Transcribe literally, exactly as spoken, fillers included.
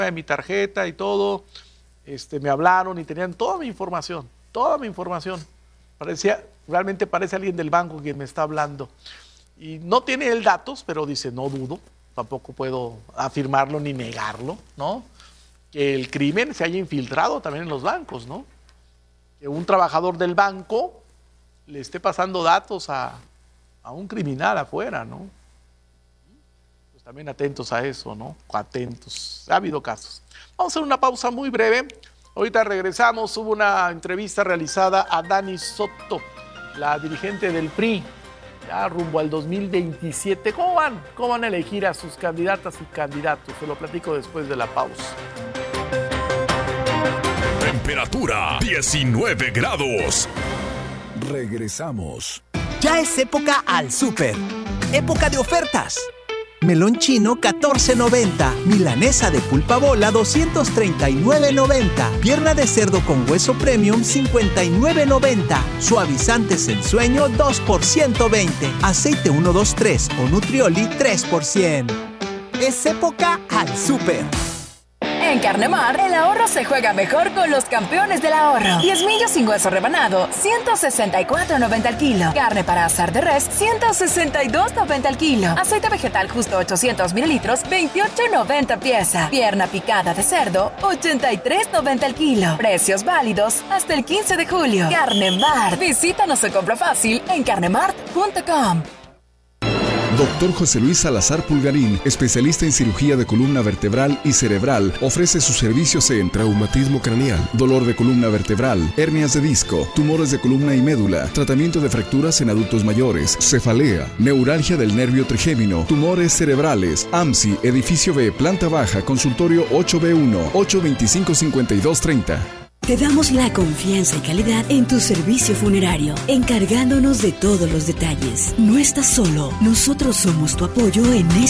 de mi tarjeta y todo. Este, me hablaron y tenían toda mi información, toda mi información. Parecía, realmente parece alguien del banco quien me está hablando. Y no tiene él datos, pero dice, no dudo, tampoco puedo afirmarlo ni negarlo, ¿no? Que el crimen se haya infiltrado también en los bancos, ¿no? Que un trabajador del banco le esté pasando datos a, a un criminal afuera, ¿no? Pues también atentos a eso, ¿no? Atentos. Ha habido casos. Vamos a hacer una pausa muy breve. Ahorita regresamos. Hubo una entrevista realizada a Dani Soto, la dirigente del P R I, ya rumbo al dos mil veintisiete. ¿Cómo van? ¿Cómo van a elegir a sus candidatas y candidatos? Se lo platico después de la pausa. Temperatura diecinueve grados. Regresamos. Ya es época al súper. Época de ofertas. Melón chino catorce noventa, milanesa de pulpa bola doscientos treinta y nueve noventa, pierna de cerdo con hueso premium cincuenta y nueve noventa, suavizantes en sueño dos por ciento veinte, aceite ciento veintitrés o Nutrioli tres por ciento. Es época al súper. En Carnemar, el ahorro se juega mejor con los campeones del ahorro. Diezmillo sin hueso rebanado, ciento sesenta y cuatro noventa al kilo. Carne para asar de res, ciento sesenta y dos noventa al kilo. Aceite vegetal justo ochocientos mililitros, veintiocho noventa pieza. Pierna picada de cerdo, ochenta y tres noventa al kilo. Precios válidos hasta el quince de julio. Carnemar. Visítanos o compra fácil en carnemart punto com. Doctor José Luis Salazar Pulgarín, especialista en cirugía de columna vertebral y cerebral, ofrece sus servicios en traumatismo craneal, dolor de columna vertebral, hernias de disco, tumores de columna y médula, tratamiento de fracturas en adultos mayores, cefalea, neuralgia del nervio trigémino, tumores cerebrales. A M S I, edificio B, planta baja, consultorio ocho B uno, ocho veinticinco, cincuenta y dos treinta. Te damos la confianza y calidad en tu servicio funerario, encargándonos de todos los detalles. No estás solo, nosotros somos tu apoyo en este